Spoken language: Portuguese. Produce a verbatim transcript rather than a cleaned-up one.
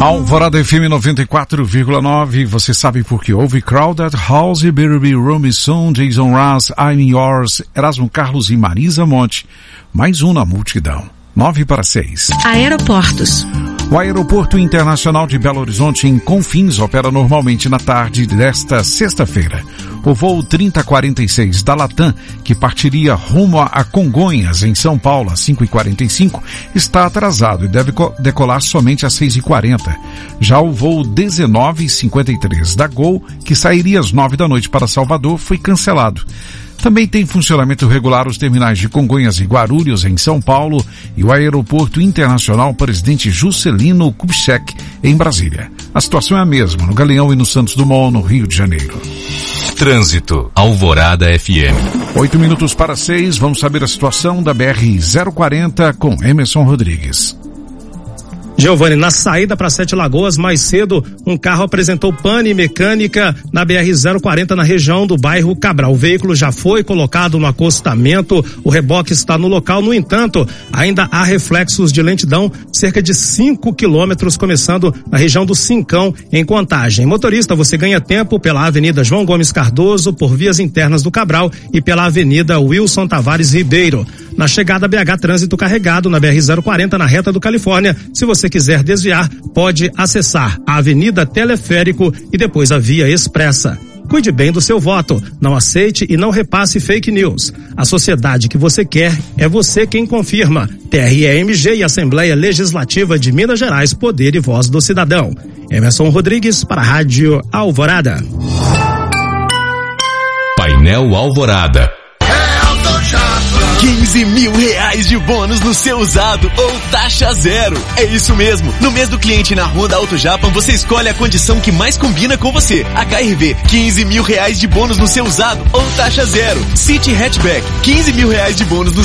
Alvorada F M noventa e quatro vírgula nove, você sabe por que houve Crowded House, Baby Romy Son, Jason Ross, I'm Yours, Erasmo Carlos e Marisa Monte. Mais um na multidão. Nove para seis. Aeroportos. O Aeroporto Internacional de Belo Horizonte, em Confins, opera normalmente na tarde desta sexta-feira. O voo trinta quarenta e seis da Latam, que partiria rumo a Congonhas, em São Paulo, às cinco e quarenta e cinco, está atrasado e deve decolar somente às seis e quarenta. Já o voo dezenove cinquenta e três da Gol, que sairia às nove da noite para Salvador, foi cancelado. Também tem funcionamento regular os terminais de Congonhas e Guarulhos, em São Paulo, e o Aeroporto Internacional Presidente Juscelino Kubitschek, em Brasília. A situação é a mesma no Galeão e no Santos Dumont, no Rio de Janeiro. Trânsito, Alvorada F M. Oito minutos para seis, vamos saber a situação da B R zero quarenta com Emerson Rodrigues. Giovanni, na saída para Sete Lagoas, mais cedo, um carro apresentou pane mecânica na B R zero quarenta na região do bairro Cabral. O veículo já foi colocado no acostamento, o reboque está no local, no entanto, ainda há reflexos de lentidão, cerca de cinco quilômetros, começando na região do Cincão, em Contagem. Motorista, você ganha tempo pela Avenida João Gomes Cardoso, por vias internas do Cabral e pela Avenida Wilson Tavares Ribeiro. Na chegada a B H, trânsito carregado na B R zero quarenta, na reta do Califórnia. Se você quiser desviar, pode acessar a Avenida Teleférico e depois a Via Expressa. Cuide bem do seu voto, não aceite e não repasse fake news. A sociedade que você quer é você quem confirma. T R E M G e Assembleia Legislativa de Minas Gerais, poder e voz do cidadão. Emerson Rodrigues para a Rádio Alvorada. Painel Alvorada. quinze mil reais de bônus no seu usado ou taxa zero. É isso mesmo. No mês do cliente na Honda Auto Japan, você escolhe a condição que mais combina com você. H R V, quinze mil reais de bônus no seu usado ou taxa zero. City Hatchback, quinze mil reais de bônus no